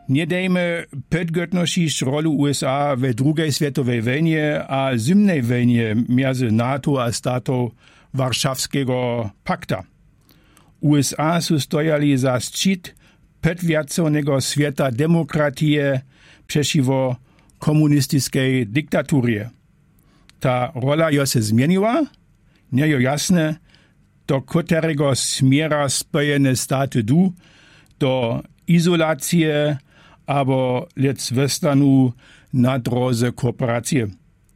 Nie dajmy podgotnosić rolu USA we II światowej wojnie a zimnej wojnie między NATO a statów Warszawskiego Pakta. USA su stojali za szczyt podwiaconego świata demokratie przeciwko komunistycznej dyktaturie. Ta rola jo se zmieniła, nie jo jasne, do którego smiera Spojene Staty do izolacje albo lec westanu na drodze kooperacji.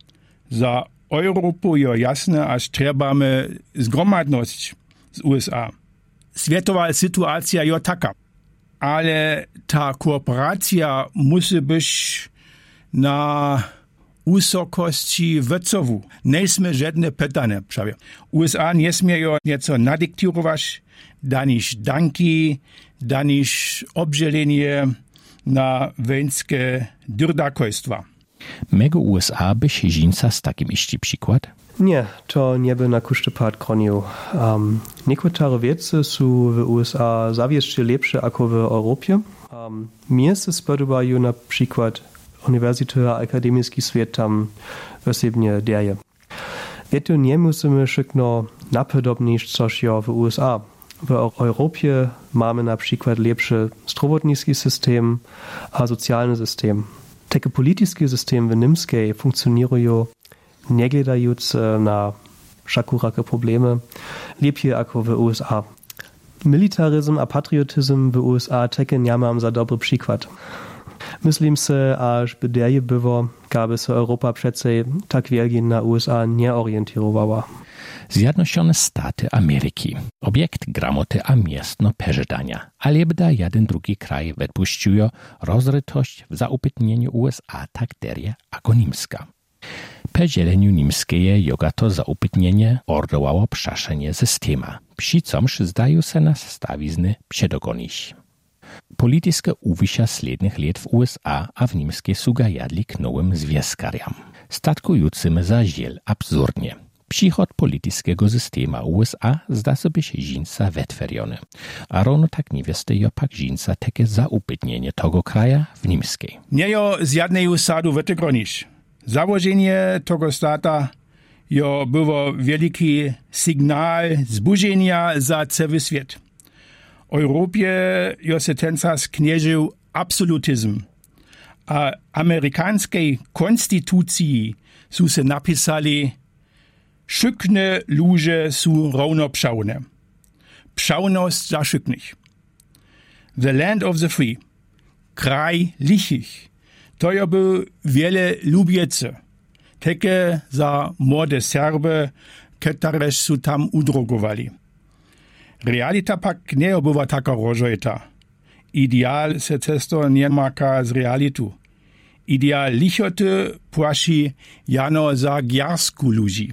Za Europу jo jasne, aż trebamy zgromadność z USA. Światowa sytuacja jo taka, ale ta kooperacja musi być na wysokości wycowu. Nie sme żadne pytania, prawie. USA nie smieją nieco nadyktować, daniż danki, daniż obżalenie na wojenskie durdakojstwa. Mego USA by się żinca z takim iści przykład? Nie, to nie by na kusztypad kronił. Niektóre wiece są w USA zawieszcze lepsze ako w Europie. Mnie się spodobają na przykład Uniwersytet a akademicki świat tam osobnie dzieje. Eto nie musimy szykno napodobnić coś w USA. W Europie mamy na przykład lepszy zdrowotniczy system a socjalny system. Takie polityczne systemy w Niemskiej funkcjonują nie gledając na wszakurakie problemy lepiej jako w USA. Militaryzm a patriotyzm w USA takie nie mam za dobry przykład. Myslím se, až by derje było, aby se Europa přece tak wielgie na USA nie orientowała. Zjednoczone Staty Ameryki. Obiekt gramoty a miestno przeżydania. Ale bda jeden drugi kraj wypuściują rozrytość w zaupytnieniu USA tak derje ako Nimska. Po dzieleniu Nimskeje jogato zaupytnienie ordowało przaszenie systema. Przy comż zdają se na stawizny przedogonić. Polityczne uwysia slednych lat w USA a w Niemskie suga jadli k nowym związkariam. Statkującym za ziel absurdnie. Przychod politycznego systema USA zda sobie się żinca wytworiony. A równo tak niewieste jo pak żinca takie zaupytnienie tego kraja w Niemskiej. Nie jo z jednej usadu wytygronisz. Założenie tego stata jo było wielki sygnał zburzenia za cały świat. Europie jo se tencas knieżył absolutyzm, a amerykańskiej konstytucji su se napisali szykne ludzie su równoprzałne. Przałność za szyknych. The land of the free. Kraj lichich. To jo był wiele lubiece. Takie za młode Serby, które su tam udrogowali. Realita pak nie była taka rożojta. Ideal se cesto nie maka z realitu. Ideal lichoty płaci jano za gjarsku ludzi.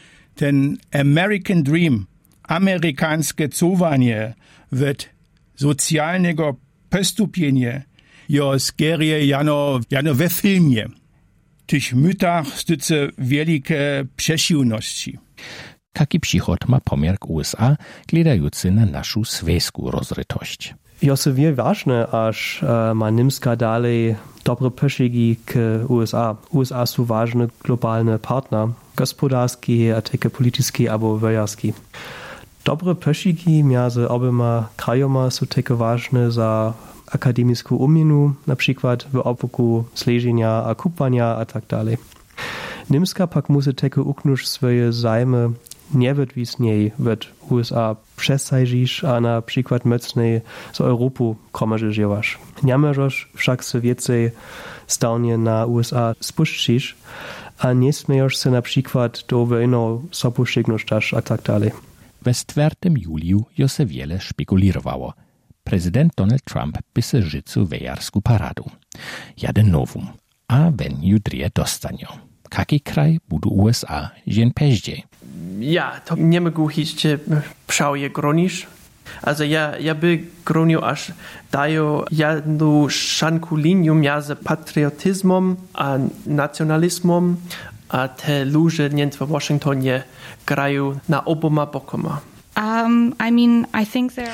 Ten American Dream, amerykańskie cowanie wet socjalnego postupienia jo skierie jano we filmie. Tych mytach styce wielkie przesiłności. Taki przychod ma pomiar USA, gledający na naszą swojską rozrytość. Jo se wie ważne, aż ma Nimska dalej dobre poszygi k USA. USA są ważny globalny partner, gospodarski, a takie polityczny albo wojarski. Dobre poszygi między obyma krajoma są takie ważne za akademicką umienu, na przykład w obwoku sleżenia a kupania a tak dalej. Nimska pak musi takie uknąć swoje zajmy nie wytwisniej w USA przesajdzisz, a na przykład mocniej z Europy komerzyżowasz. Nie możesz wszak se więcej stałnie na USA spuścić, a nie śmiejesz se na przykład do wojny sopuścignosztasz a tak dalej. We 4. juliu jo se wiele szpekulirowało. Prezydent Donald Trump by se życu wejarsku paradu. Jeden nowum, a wen judrie dostanio. Kaki kraj budu USA jen peździej? Ja, to nie mogę jeszcze przałje gronisz. Also ja by gronił aż dają jedną szanku linię między patriotyzmem a nacjonalizmem, a te ludzie w Waszyngtonie grają na oboma bokoma. I mean, I think there are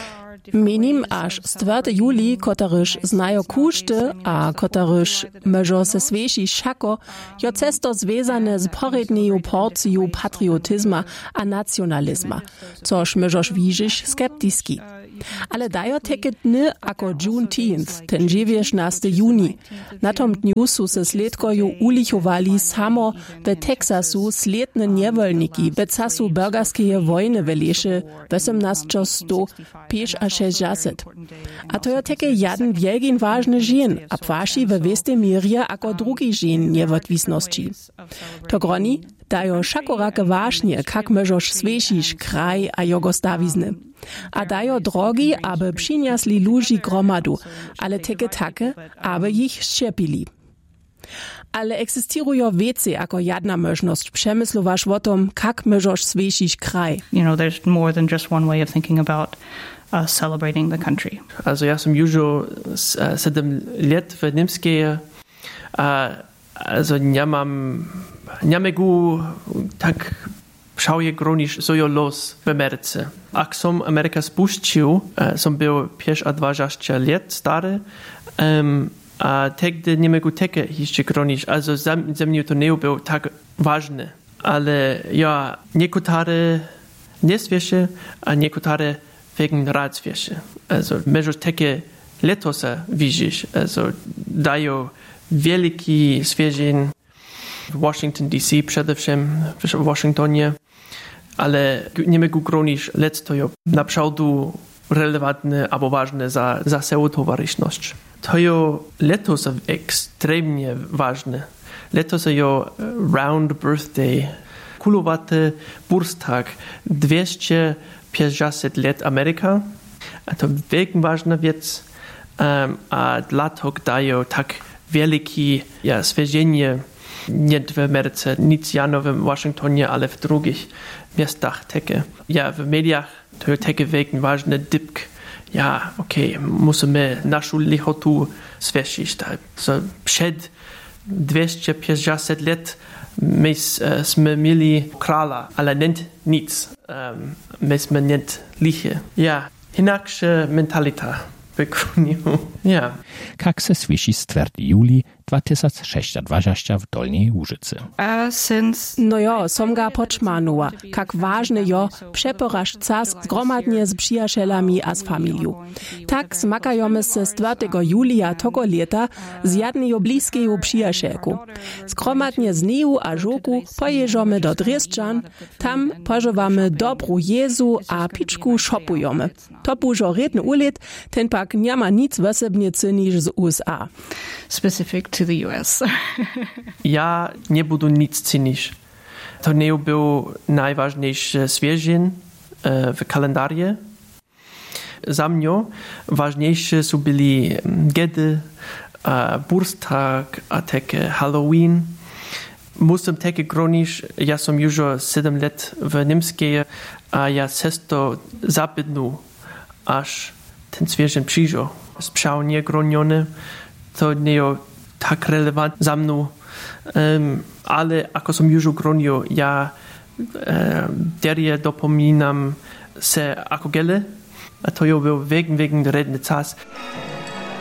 Minim aż 4 juli, kotaryż znajo kuszty, a kotaryż może se swieši šako, jo cesto związane z porednieju porciju patriotyzma a nacjonalizma, coż możesz widzieć skeptyski. Ale dajo takie dny ako Juneteenth, ten 19. juni. Na tom dniu su se sledkoju ulichowali samo w Teksasu sledne niewolniki w czasu burgerskeje wojny w lesie 1805 a 60. A to je takie jeden wielkin ważny dzień, a płaši w westej mierze ako drugi dzień niewodwisności. To groni dajo szakorake ważnie, kak możesz swiešiš kraj a jego stawizny. A dajo drogi, aby przyniosli ludzi gromadu, ale takie, aby ich szczepili. Ale egzystują wiece jako jedna możność przemyslować o tym, jak możesz swiešiš kraj. You know, there's more than just one way of thinking about celebrating the country. Also ja sam już 7 lat w Niemskie, also nie mogę tak szałje gronisz sojo los w Ameryce. Jak som Ameryka spuścił, som był 25 lat stary, a tegdy nie mogę takie jeszcze gronisz, also za mnie to nie był tak ważny. Ale ja niektóre nie swiesze, a niektóre wegen rad swiesze. Also możesz takie letosa widzieć, also dają wielki świeżin w Washington DC przede wszystkim, w Waszyngtonie, ale nie mogę gronić, lecz to jest naprawdę relevantne albo ważne za całą towarzystność. To jest letos ekstremnie ważne. Letos jest round birthday, kulowaty burstak, 250 lat Ameryka. A to wielki ważna rzecz, a dlatego dają tak wielkie świeżenie nie w Ameryce, nic jano w Waszyngtonie, ale w drugich miastach takie. Ja w mediach to jest takie wielki ważny dybk. Ja, okej, musimy naszą lichotu świeżyć. So, przed 250 lat myśmy mieli krala, ale nie nic. Myśmy nie lichy. Ja, inaczej mentalita. Ja. Jak se słyszy z 4 juli 2026 w Dolnej Łużycy. No jo, som ga počmanuła, jak ważny jo przeporaż czas zgromadnie z przyjacielami a z familią. Tak zmakajemy se z 4 julia tego lata z jednego bliskiego przyjacielku. Zgromadnie z niu a żoku pojeżdżamy do Dresdżan, tam pożywamy dobru jezu a piczku szopujemy. To bużo redny ulet, ten pak nie ma nic wesebnicy niż z USA. Specific to the US. Ja nie budu nic cynić. To nie był najważniejszy świeżin w kalendarzu. Za mnie ważniejsze są byli gedy, burstak, a takie Halloween. Musím také gronić, ja som już 7 lat w Niemskie, a ja cesto zapydnu, aż ten świeżin przyjdzie. Sprzał nie groniony, to nie jest tak relevant za mną, ale ako som już gronił, ja derje dopominam se ako gele, a to je był wegen redny czas.